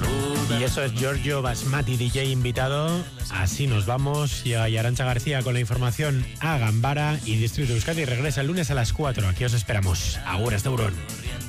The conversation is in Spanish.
Y eso es Giorgio Basmati, DJ invitado. Así nos vamos. Llega Arantxa García con la información a Gambara y Distrito Euskadi regresa el lunes a las 4. Aquí os esperamos. Agur, hasta Eurón.